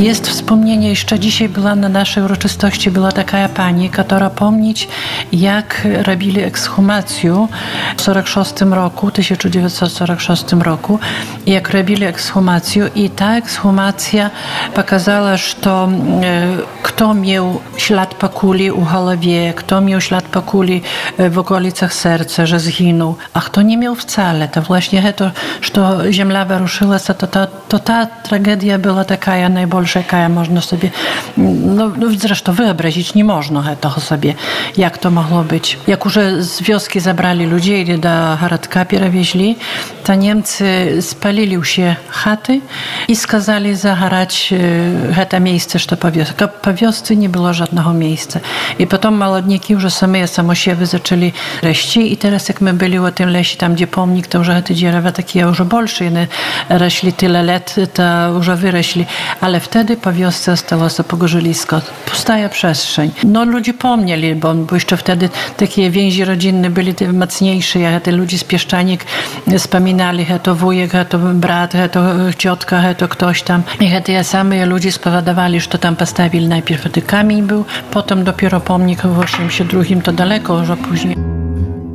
Jest wspomnienie, jeszcze dzisiaj była na naszej uroczystości, była taka pani, która pomnieć, jak robili ekshumację w 1946 roku, jak robili ekshumację i ta ekshumacja pokazała, że kto miał ślad po kuli u głowie, kto miał ślad po kuli w okolicach serca, że zginął, a kto nie miał wcale. To właśnie to, że ziemia wyruszyła, to ta tragedia była taka najbardziej, jaka można sobie, zresztą wyobrazić nie można tego sobie, jak to mogło być. Jak już z wioski zabrali ludzi i do Haradka przewieźli, to Niemcy spalili się chaty i skazali zaharać to miejsce, że po wiosce nie było żadnego miejsca. I potem malodniki już samosiewy zaczęli rości i teraz jak my byli w tym lesie, tam gdzie pomnik, to już te drzewa takie już больше, one rośli tyle lat, to już wyrośli, ale wtedy po wiosce stało się pogorzylisko, pustaja przestrzeń. Ludzie pomnieli, bo jeszcze wtedy takie więzi rodzinne byli mocniejsze, jak te ludzie z Pieszczanik wspominali, to wujek, to brat, to ciotka, to ktoś tam. I te same ludzie spowodowali, że to tam postawili najpierw kamień był, potem dopiero pomnik w 82 to daleko, że później.